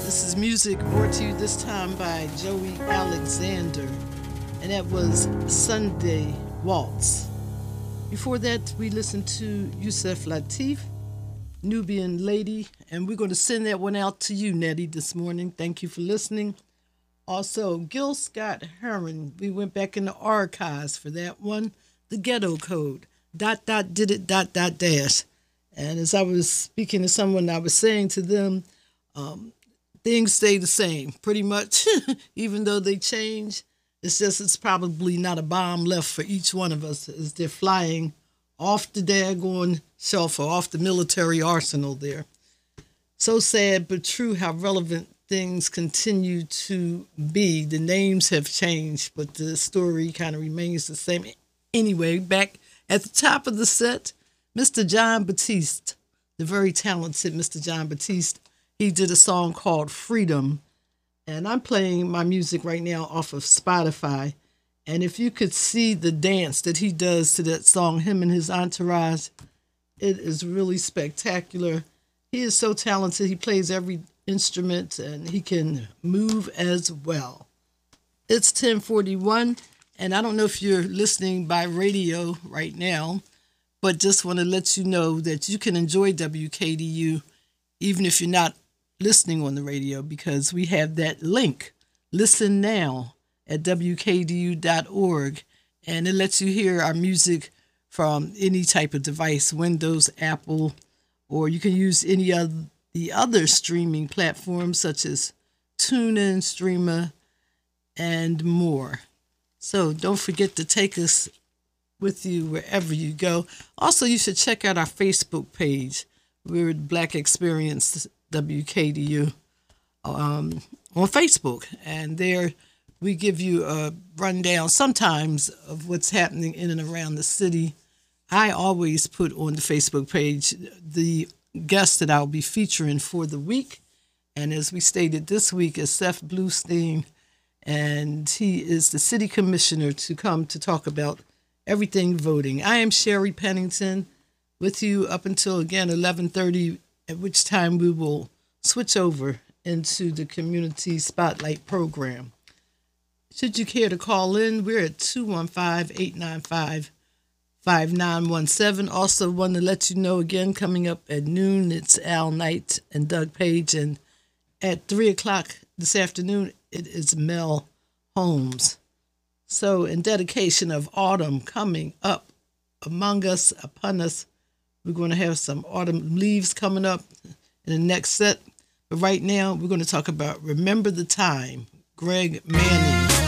This is music brought to you this time by Joey Alexander, and that was Sunday Waltz. Before that, we listened to Yusef Lateef, Nubian Lady, and we're going to send that one out to you, Nettie, this morning. Thank you for listening. Also, Gil Scott Heron, we went back in the archives for that one. The Ghetto Code, ... did it ... dash. And as I was speaking to someone, I was saying to them, things stay the same, pretty much, even though they change. It's probably not a bomb left for each one of us as they're flying off the daggone shelf or off the military arsenal there. So sad but true how relevant things continue to be. The names have changed, but the story kind of remains the same. Anyway, back at the top of the set, Mr. Jon Batiste, the very talented Mr. Jon Batiste, he did a song called Freedom. And I'm playing my music right now off of Spotify. And if you could see the dance that he does to that song, him and his entourage, it is really spectacular. He is so talented. He plays every instrument and he can move as well. It's 10:41, and I don't know if you're listening by radio right now, but just want to let you know that you can enjoy WKDU even if you're not listening on the radio, because we have that link, Listen Now, at WKDU.org, and it lets you hear our music from any type of device, Windows, Apple, or you can use any of the other streaming platforms such as TuneIn, Streamer, and more. So don't forget to take us with you wherever you go. Also, you should check out our Facebook page. We're at Black Experience WKDU on Facebook, and there we give you a rundown sometimes of what's happening in and around the city. I always put on the Facebook page the guest that I'll be featuring for the week, and as we stated, this week is Seth Bluestein, and he is the city commissioner to come to talk about everything voting. I am Sherry Pennington with you up until, again, 11:30, at which time we will switch over into the Community Spotlight program. Should you care to call in, we're at 215-895-5917. Also want to let you know, again, coming up at noon, it's Al Knight and Doug Page, and at 3 o'clock this afternoon, it is Mel Holmes. So in dedication of autumn coming up among us, upon us, we're going to have some autumn leaves coming up in the next set. But right now, we're going to talk about Remember the Time, Greg Manning.